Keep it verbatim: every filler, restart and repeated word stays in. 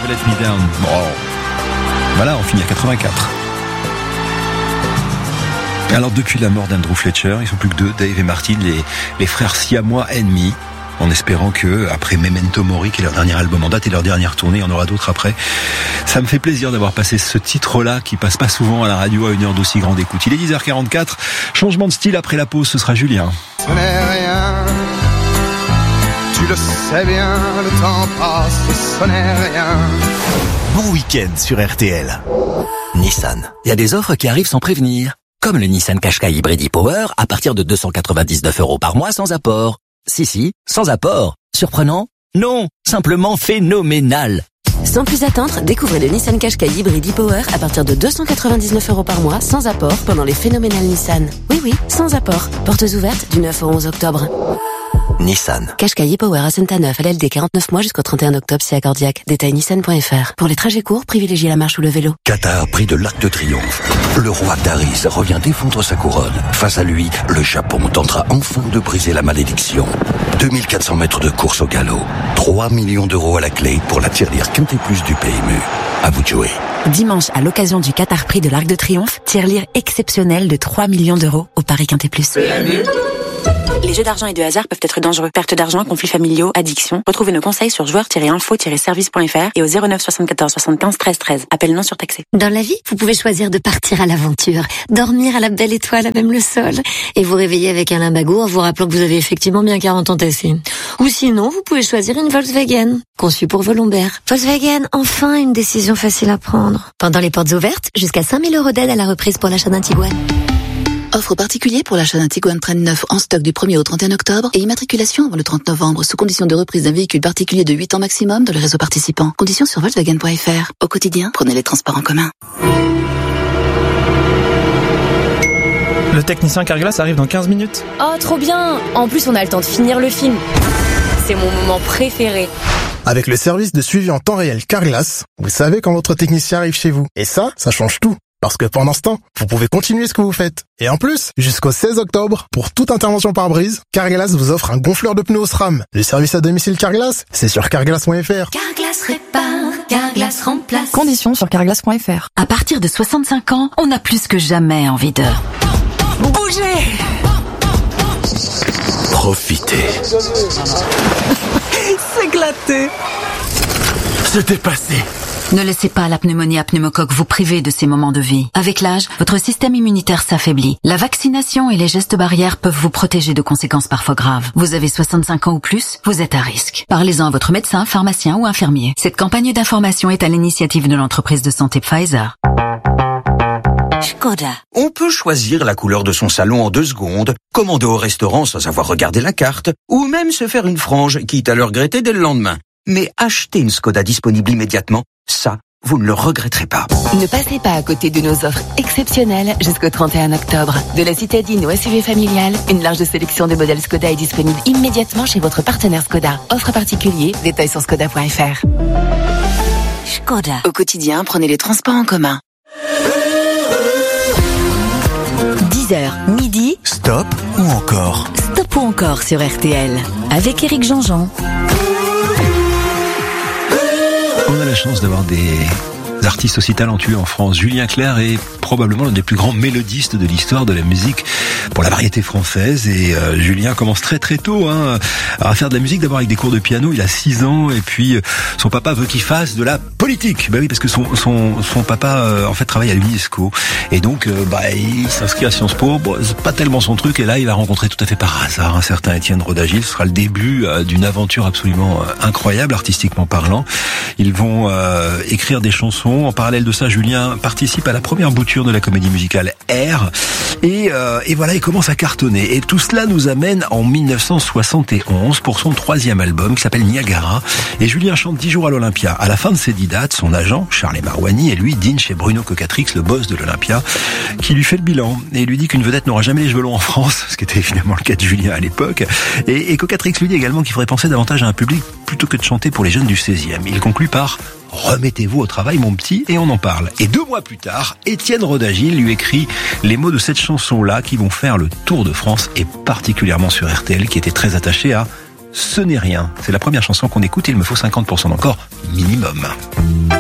Let Me Down. Bon, voilà, on finit à quatre-vingt-quatre. Alors depuis la mort d'Andrew Fletcher, ils sont plus que deux, Dave et Martin, les, les frères siamois ennemis, en espérant que, après Memento Mori, qui est leur dernier album en date et leur dernière tournée, il y en aura d'autres après. Ça me fait plaisir d'avoir passé ce titre-là, qui passe pas souvent à la radio à une heure d'aussi grande écoute. Il est dix heures quarante-quatre, changement de style après la pause, ce sera Julien. Ce n'est rien, tu le sais bien, le temps passe, ce n'est rien. Bon week-end sur R T L. Nissan, il y a des offres qui arrivent sans prévenir. Comme le Nissan Qashqai Hybrid e-Power à partir de deux cent quatre-vingt-dix-neuf euros par mois sans apport. Si, si, sans apport. Surprenant? Non, simplement phénoménal. Sans plus attendre, découvrez le Nissan Qashqai Hybrid e-Power à partir de deux cent quatre-vingt-dix-neuf euros par mois sans apport pendant les phénoménales Nissan. Oui, oui, sans apport. Portes ouvertes du neuf au onze octobre. Nissan. Qashqai e-Power à Saint-Neuf, L L D quarante-neuf mois jusqu'au trente et un octobre, si accordiaque. Détail nissan point f r. Pour les trajets courts, privilégiez la marche ou le vélo. Qatar, prix de l'Arc de Triomphe. Le roi Taris revient défendre sa couronne. Face à lui, le Japon tentera enfin de briser la malédiction. deux mille quatre cents mètres de course au galop. trois millions d'euros à la clé pour la tirelire Quintet Plus du P M U. À vous de jouer. Dimanche, à l'occasion du Qatar Prix de l'Arc de Triomphe, tirelire exceptionnelle de trois millions d'euros au Paris Quintet Plus. Les jeux d'argent et de hasard peuvent être dangereux. Perte d'argent, conflits familiaux, addiction. Retrouvez nos conseils sur joueurs tiret info tiret service point f r et au zéro neuf soixante-quatorze soixante-quinze treize treize. Appel non surtaxé. Dans la vie, vous pouvez choisir de partir à l'aventure, dormir à la belle étoile à même le sol, et vous réveiller avec un limbago en vous rappelant que vous avez effectivement bien quarante ans tassés. Ou sinon, vous pouvez choisir une Volkswagen, conçue pour vos lombaires. Volkswagen, enfin une décision facile à prendre. Pendant les portes ouvertes, jusqu'à cinq mille euros d'aide à la reprise pour l'achat d'un Tiguan. Offre particulière pour l'achat d'un Tiguan Train neuf en stock du premier au trente et un octobre et immatriculation avant le trente novembre sous condition de reprise d'un véhicule particulier de huit ans maximum dans le réseau participant. Conditions sur Volkswagen point f r. Au quotidien, prenez les transports en commun. Le technicien Carglass arrive dans quinze minutes. Oh, trop bien! En plus, on a le temps de finir le film. C'est mon moment préféré. Avec le service de suivi en temps réel Carglass, vous savez quand votre technicien arrive chez vous. Et ça, ça change tout. Parce que pendant ce temps, vous pouvez continuer ce que vous faites. Et en plus, jusqu'au seize octobre, pour toute intervention par brise, Carglass vous offre un gonfleur de pneus SRAM. Le service à domicile Carglass, c'est sur carglass point f r. Carglass répare, Carglass remplace. Conditions sur carglass point f r. À partir de soixante-cinq ans, on a plus que jamais envie de bouger. Profitez. S'éclater. Se dépasser. Ne laissez pas la pneumonie à pneumocoque vous priver de ces moments de vie. Avec l'âge, votre système immunitaire s'affaiblit. La vaccination et les gestes barrières peuvent vous protéger de conséquences parfois graves. Vous avez soixante-cinq ans ou plus, vous êtes à risque. Parlez-en à votre médecin, pharmacien ou infirmier. Cette campagne d'information est à l'initiative de l'entreprise de santé Pfizer. Skoda. On peut choisir la couleur de son salon en deux secondes, commander au restaurant sans avoir regardé la carte, ou même se faire une frange, quitte à le regretter dès le lendemain. Mais acheter une Skoda disponible immédiatement, ça, vous ne le regretterez pas. Ne passez pas à côté de nos offres exceptionnelles jusqu'au trente et un octobre. De la citadine au S U V familial, une large sélection de modèles Skoda est disponible immédiatement chez votre partenaire Skoda. Offre particulier, détails sur skoda point f r. Skoda. Au quotidien, prenez les transports en commun. dix heures, midi. Stop ou encore? Stop ou encore sur R T L. Avec Éric Jean-Jean. On a la chance d'avoir des artistes aussi talentueux en France. Julien Clerc est probablement l'un des plus grands mélodistes de l'histoire de la musique pour la variété française. Et euh, Julien commence très très tôt hein, à faire de la musique, d'abord avec des cours de piano. Il a six ans et puis euh, son papa veut qu'il fasse de la politique. Bah oui, parce que son son son papa euh, en fait travaille à l'UNESCO et donc euh, bah il s'inscrit à Sciences Po. Bon, c'est pas tellement son truc et là il va rencontrer tout à fait par hasard un certain Étienne Rodagil. Ce sera le début euh, d'une aventure absolument euh, incroyable artistiquement parlant. Ils vont euh, écrire des chansons. En parallèle de ça, Julien participe à la première bouture de la comédie musicale R et, euh, et voilà, il commence à cartonner. Et tout cela nous amène en dix-neuf cent soixante et onze pour son troisième album qui s'appelle Niagara. Et Julien chante dix jours à l'Olympia. À la fin de ces dix dates, son agent, Charles Marouani, et lui dîne chez Bruno Cocatrix, le boss de l'Olympia, qui lui fait le bilan et lui dit qu'une vedette n'aura jamais les cheveux longs en France, ce qui était évidemment le cas de Julien à l'époque. Et, et Cocatrix lui dit également qu'il faudrait penser davantage à un public plutôt que de chanter pour les jeunes du seizième. Il conclut par « Remettez-vous au travail, mon petit », et on en parle. Et deux mois plus tard, Étienne Rodagil lui écrit les mots de cette chanson-là qui vont faire le tour de France et particulièrement sur R T L qui était très attaché à Ce n'est rien. C'est la première chanson qu'on écoute et il me faut cinquante pour cent d'encore minimum.